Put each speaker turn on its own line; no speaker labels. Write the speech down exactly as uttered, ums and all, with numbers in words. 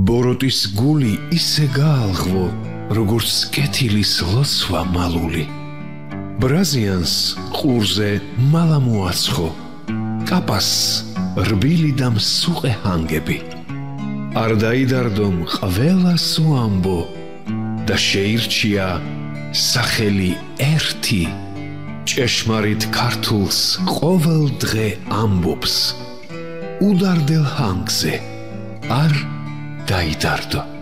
ბოროტის გული ისე გაალღვო, როგორც კეთილის ლოცვა მალული. ბრაზიანს ყურზე მალა მოაცხო, კაპას რბილი და მსუყე ჰანგები. არ დაიდარდომ ყველას უამბო და შეირჩია სახელი ერთი, ჭეშმარიტ ქართულს ყოველ დღე ამბობს, უდარდელ ჰანგზე არ დაიდარდო.